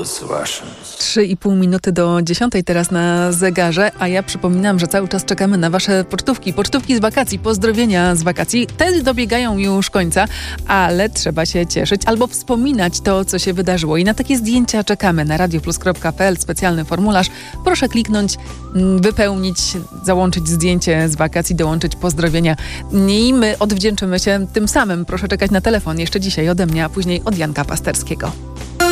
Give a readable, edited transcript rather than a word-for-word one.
Plus Russians. 3,5 minuty do 10 teraz na zegarze, a ja przypominam, że cały czas czekamy na wasze pocztówki. Pocztówki z wakacji, pozdrowienia z wakacji. Te dobiegają już końca, ale trzeba się cieszyć albo wspominać to, co się wydarzyło. I na takie zdjęcia czekamy na radioplus.pl, specjalny formularz. Proszę kliknąć, wypełnić, załączyć zdjęcie z wakacji, dołączyć pozdrowienia. I my odwdzięczymy się tym samym. Proszę czekać na telefon jeszcze dzisiaj ode mnie, a później od Janka Pasterskiego.